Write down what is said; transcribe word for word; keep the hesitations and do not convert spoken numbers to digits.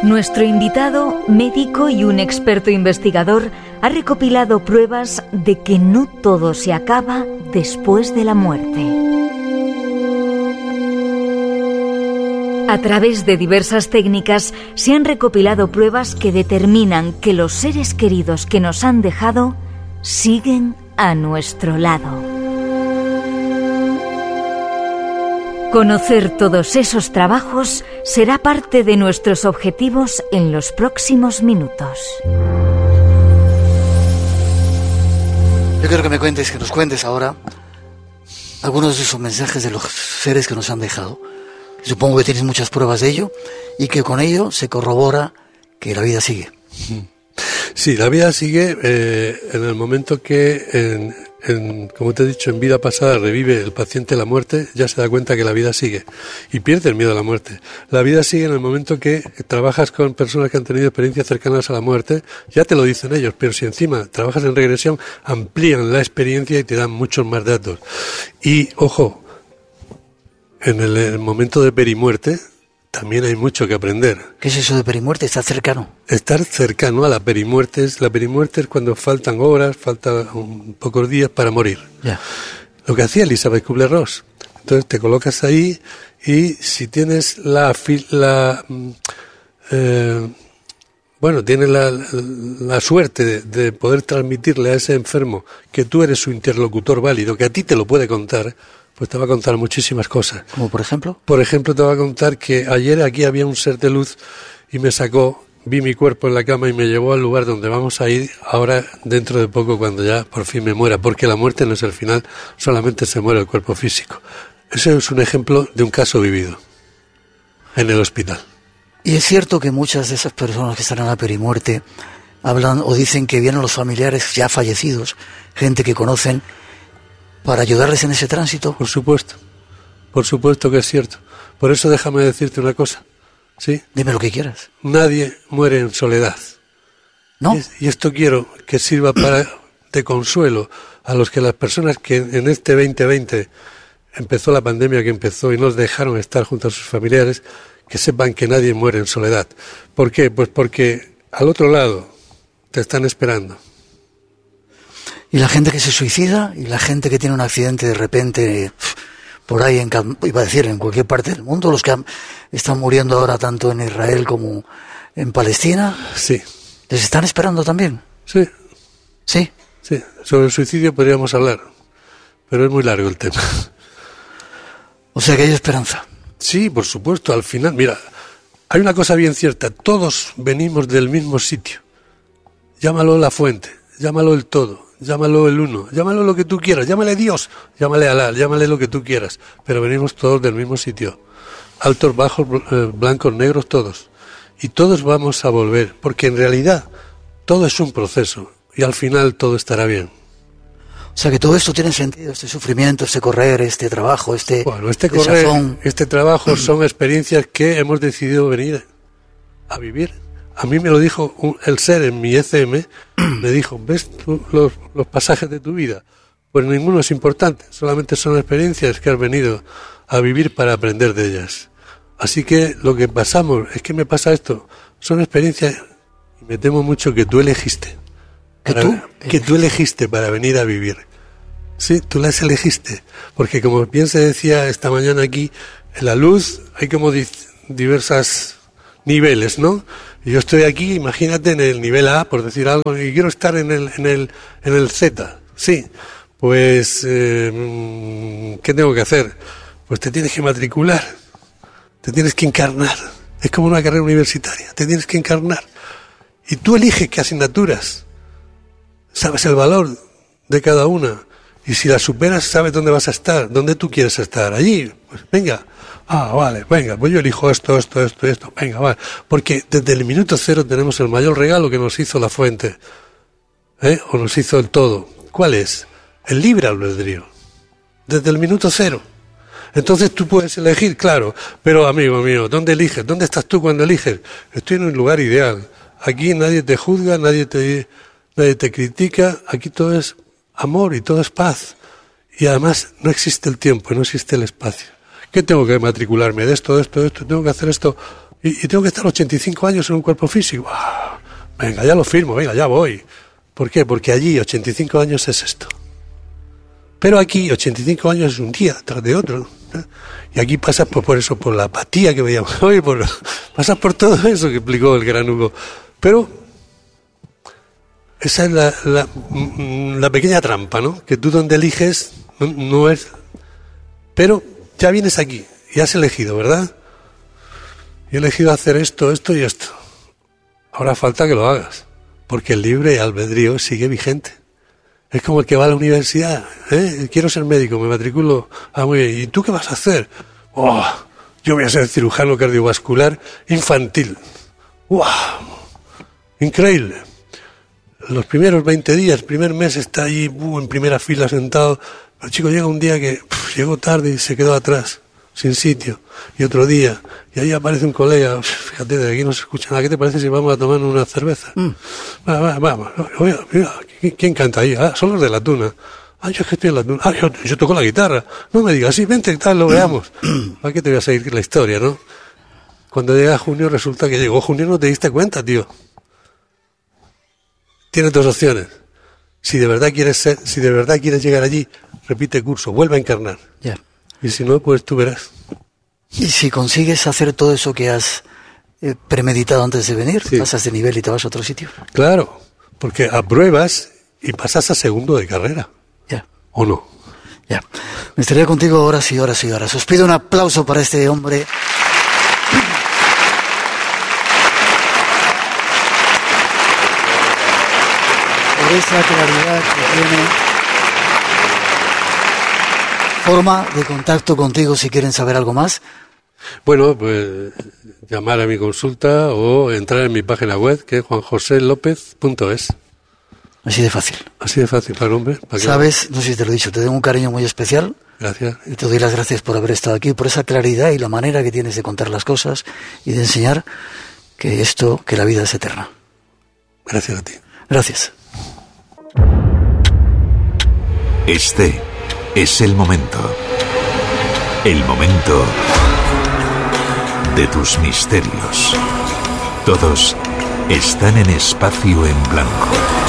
Nuestro invitado, médico y un experto investigador, ha recopilado pruebas de que no todo se acaba después de la muerte. A través de diversas técnicas se han recopilado pruebas que determinan que los seres queridos que nos han dejado siguen a nuestro lado. Conocer todos esos trabajos será parte de nuestros objetivos en los próximos minutos. Yo quiero que me cuentes, que nos cuentes ahora algunos de esos mensajes de los seres que nos han dejado. Supongo que tienes muchas pruebas de ello y que con ello se corrobora que la vida sigue. Sí, la vida sigue eh, en el momento que, en, en, como te he dicho, en vida pasada revive el paciente la muerte, ya se da cuenta que la vida sigue y pierde el miedo a la muerte. La vida sigue en el momento que trabajas con personas que han tenido experiencias cercanas a la muerte, ya te lo dicen ellos, pero si encima trabajas en regresión, amplían la experiencia y te dan muchos más datos. Y, ojo, en el, el momento de perimuerte también hay mucho que aprender. ¿Qué es eso de perimuerte? ¿Estar cercano? Estar cercano a la perimuerte es, la perimuerte es cuando faltan horas, faltan un, pocos días para morir. Ya. Lo que hacía Elizabeth Kubler-Ross. Entonces te colocas ahí y si tienes la... la eh, bueno, tienes la, la suerte de, de poder transmitirle a ese enfermo que tú eres su interlocutor válido, que a ti te lo puede contar, pues te va a contar muchísimas cosas. ¿Como por ejemplo? Por ejemplo, te va a contar que ayer aquí había un ser de luz y me sacó, vi mi cuerpo en la cama y me llevó al lugar donde vamos a ir ahora dentro de poco cuando ya por fin me muera, porque la muerte no es el final, solamente se muere el cuerpo físico. Ese es un ejemplo de un caso vivido en el hospital. Y es cierto que muchas de esas personas que están en la perimuerte hablan o dicen que vienen los familiares ya fallecidos, gente que conocen, para ayudarles en ese tránsito. Por supuesto, por supuesto que es cierto. Por eso déjame decirte una cosa, ¿sí? Dime lo que quieras. Nadie muere en soledad. ¿No? Y, y esto quiero que sirva para de consuelo a los que las personas que en este veinte veinte empezó la pandemia que empezó y nos dejaron estar junto a sus familiares, que sepan que nadie muere en soledad. ¿Por qué? Pues porque al otro lado te están esperando. Y la gente que se suicida y la gente que tiene un accidente de repente por ahí, en, iba a decir, en cualquier parte del mundo, los que han, están muriendo ahora tanto en Israel como en Palestina. Sí. ¿Les están esperando también? Sí. ¿Sí? Sí. Sobre el suicidio podríamos hablar, pero es muy largo el tema. O sea que hay esperanza. Sí, por supuesto, al final, mira, hay una cosa bien cierta, todos venimos del mismo sitio. Llámalo la fuente, llámalo el todo. Llámalo el uno, llámalo lo que tú quieras, llámale Dios, llámale Alá, llámale lo que tú quieras, pero venimos todos del mismo sitio, altos, bajos, eh, blancos, negros, todos, y todos vamos a volver, porque en realidad todo es un proceso, y al final todo estará bien. O sea que todo esto tiene sentido, este sufrimiento, este correr, este trabajo, este Bueno, este correr, este trabajo son experiencias que hemos decidido venir a vivir. A mí me lo dijo un, el ser en mi E C M, me dijo, ¿ves tú los, los pasajes de tu vida? Pues ninguno es importante, solamente son experiencias que has venido a vivir para aprender de ellas. Así que lo que pasamos, es que me pasa esto, son experiencias, y me temo mucho que tú elegiste. ¿Que para, tú? Que tú elegiste para venir a vivir. Sí, tú las elegiste, porque como bien se decía esta mañana aquí, en la luz hay como di- diversas niveles, ¿no? Yo estoy aquí, imagínate, en el nivel A, por decir algo, y quiero estar en el en el en el Z. Sí, pues eh, ¿qué tengo que hacer? Pues te tienes que matricular, te tienes que encarnar. Es como una carrera universitaria, te tienes que encarnar. Y tú eliges qué asignaturas. Sabes el valor de cada una. Y si la superas, sabes dónde vas a estar, dónde tú quieres estar. Allí, pues venga. Ah, vale, venga, pues yo elijo esto, esto, esto, esto, venga, vale. Porque desde el minuto cero tenemos el mayor regalo que nos hizo la fuente, ¿eh? O nos hizo el todo. ¿Cuál es? El libre albedrío. Desde el minuto cero. Entonces tú puedes elegir, claro, pero amigo mío, ¿dónde eliges? ¿Dónde estás tú cuando eliges? Estoy en un lugar ideal. Aquí nadie te juzga, nadie te, nadie te critica, aquí todo es amor y todo es paz. Y además no existe el tiempo, no existe el espacio. ¿Qué tengo que matricularme? De esto, de esto, de esto, tengo que hacer esto. y, y tengo que estar ochenta y cinco años en un cuerpo físico. ¡Ah! Venga, ya lo firmo, venga, ya voy. ¿Por qué? Porque allí ochenta y cinco años es esto. Pero aquí ochenta y cinco años es un día tras de otro. ¿eh? Y aquí pasas por, por eso, por la apatía que veíamos hoy, por, pasas por todo eso que explicó el gran Hugo. Pero esa es la, la, la pequeña trampa, ¿no? Que tú donde eliges no, no es... Pero ya vienes aquí y has elegido, ¿verdad? Y he elegido hacer esto, esto y esto. Ahora falta que lo hagas, porque el libre albedrío sigue vigente. Es como el que va a la universidad, ¿eh? Quiero ser médico, me matriculo. Ah, muy bien. ¿Y tú qué vas a hacer? Oh, yo voy a ser cirujano cardiovascular infantil. ¡Wow! Increíble. Los primeros veinte días, el primer mes está allí uh, en primera fila sentado. El chico llega un día que pff, llegó tarde y se quedó atrás, sin sitio. Y otro día, y ahí aparece un colega. Fíjate, de aquí no se escucha nada. ¿Qué te parece si vamos a tomar una cerveza? Mm. Va, va, vamos. Oye, mira, ¿quién canta ahí? Ah, son los de la Tuna. Ah, yo es que estoy en la Tuna. Ah, yo, yo toco la guitarra. No me digas, sí, vente, tal, lo veamos. ¿Para qué te voy a seguir la historia, no? Cuando llega junio resulta que llegó junio, no te diste cuenta, tío. Tienes dos opciones. Si de verdad quieres ser, si de verdad quieres llegar allí, repite curso, vuelve a encarnar. Ya. Y si no, pues tú verás. Y si consigues hacer todo eso que has eh, premeditado antes de venir, sí. pasas de nivel y te vas a otro sitio. Claro, porque apruebas y pasas a segundo de carrera. Ya. ¿O no? Ya. Me estaría contigo horas y horas y horas. Os pido un aplauso para este hombre. Por esa claridad que tiene. Forma de contacto contigo si quieren saber algo más. Bueno, pues llamar a mi consulta o entrar en mi página web, que es juan josé lópez punto es. Así de fácil. Así de fácil, para hombre. ¿Para Sabes, no sé si te lo he dicho, te tengo un cariño muy especial. Gracias. Y te doy las gracias por haber estado aquí, por esa claridad y la manera que tienes de contar las cosas y de enseñar que esto, que la vida es eterna. Gracias a ti. Gracias. Este es el momento. El momento de tus misterios. Todos están en espacio en blanco.